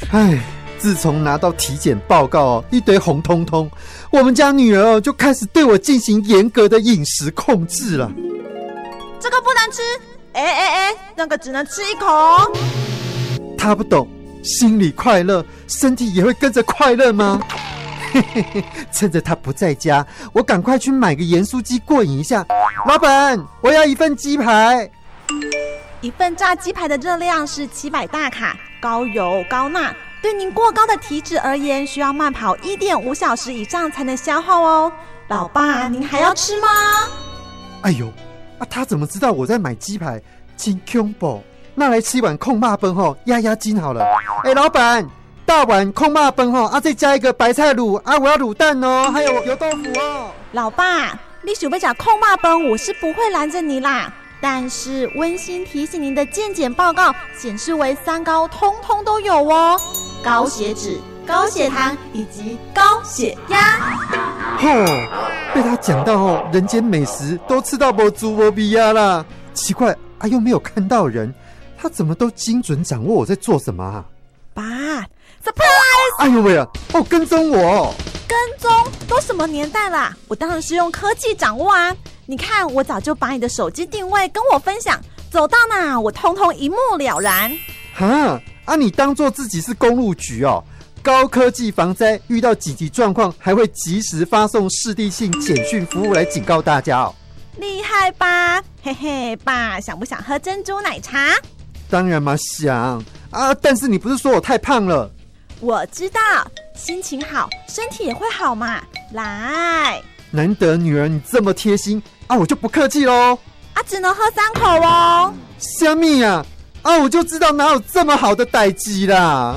唉，自从拿到体检报告一堆红彤彤，我们家女儿就开始对我进行严格的饮食控制了。 这个不能吃，那个只能吃一口。 她不懂，心里快乐，身体也会跟着快乐吗？趁着她不在家，我赶快去买个盐酥鸡过瘾一下。老板，我要一份鸡排。 一份炸鸡排的热量是700大卡，高油高钠，对您过高的体脂而言，需要慢跑1.5小时以上才能消耗哦。老爸，您还要吃吗？ 哎呦，他怎么知道我在买鸡排？真恐怖！那来吃一碗控肉饭吼，压压惊好了。老板，大碗控肉饭吼，再加一个白菜卤我要卤蛋哦，还有油豆腐哦。 老爸，你想要吃控肉饭，我是不会拦着你啦。但是温馨提醒您的健检报告显示为3高通通都有哦，高血脂、高血糖以及高血压。 被他讲到人间美食都吃到没猪没味啊啦。奇怪又没有看到人，他怎么都精准掌握我在做什么啊？ 爸 ，surprise！ 哎呦喂啊！跟踪我！ 跟踪都什么年代啦？我当然是用科技掌握啊！你看，我早就把你的手机定位跟我分享，走到哪我通通一目了然。 你当作自己是公路局哦？高科技防灾，遇到紧急状况还会及时发送市地性简讯服务来警告大家哦。 厉害吧？嘿嘿，爸，想不想喝珍珠奶茶？ 当然嘛，想但是你不是说我太胖了？ 我知道，心情好，身体也会好嘛。来， 难得女儿你这么贴心我就不客气咯。 只能喝3口哦。 虾米啊？我就知道哪有这么好的代志啦。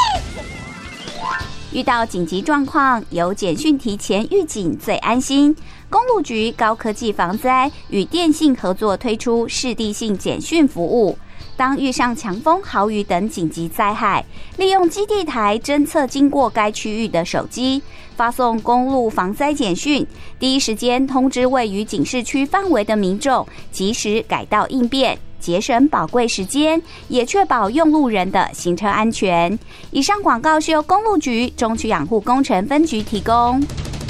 遇到紧急状况，有简讯提前预警最安心。公路局高科技防灾与电信合作推出市地性简讯服务。当遇上强风、豪雨等紧急灾害，利用基地台侦测经过该区域的手机，发送公路防灾简讯，第一时间通知位于警示区范围的民众，及时改道应变，节省宝贵时间，也确保用路人的行车安全。以上广告是由公路局中区养护工程分局提供。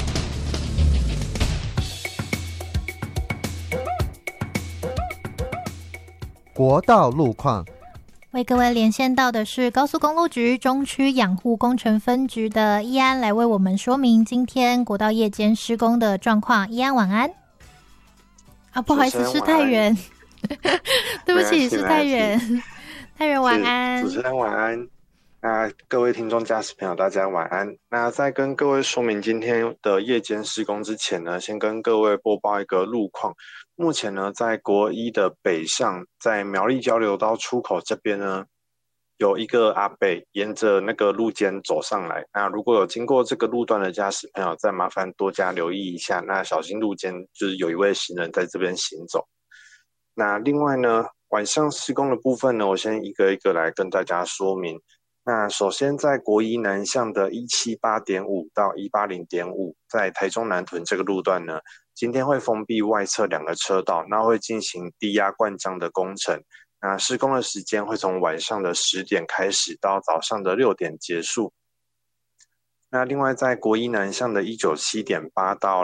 国道路况， 为各位连线到的是高速公路局中区养护工程分局的易安，来为我们说明今天国道夜间施工的状况。易安晚安。不好意思，是太原。对不起，是太原。太原晚安。 主持人晚安。各位听众驾驶朋友大家晚安。在跟各位说明今天的夜间施工之前呢，先跟各位播报一个路况。目前呢，在国一的北上，在苗栗交流道出口这边呢，有一个阿伯沿着那个路肩走上来。如果有经过这个路段的驾驶朋友，再麻烦多加留意一下，小心路肩就是有一位行人在这边行走。另外呢，晚上施工的部分呢，我先一个一个来跟大家说明。首先在国一南向的 178.5 到 180.5， 在台中南屯这个路段呢，今天会封闭外侧2个车道，会进行低压灌浆的工程。施工的时间会从晚上的10点开始到早上的6点结束。另外在国一南向的 197.8 到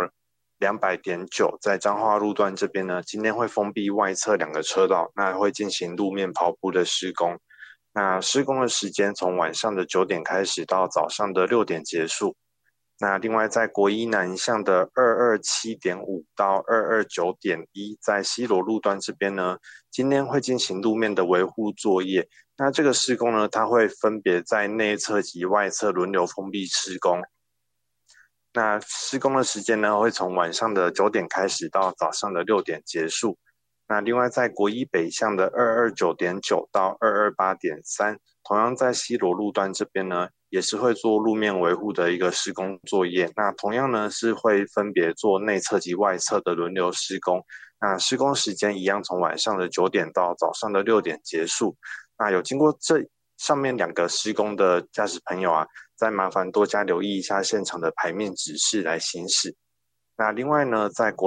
200.9， 在彰化路段这边呢，今天会封闭外侧2个车道，会进行路面刨铺的施工。施工的时间从晚上的9点开始到早上的6点结束。另外在国一南向的 227.5 到 229.1， 在西螺路段这边呢，今天会进行路面的维护作业。这个施工呢，它会分别在内侧及外侧轮流封闭施工。施工的时间呢，会从晚上的9点开始到早上的6点结束。另外在国一北向的 229.9 到 228.3， 同样在西螺路段这边呢，也是会做路面维护的一个施工作业。同样呢，是会分别做内侧及外侧的轮流施工。施工时间一样从晚上的9点到早上的6点结束。有经过这上面2个施工的驾驶朋友再麻烦多加留意一下现场的牌面指示来行驶。另外呢，在国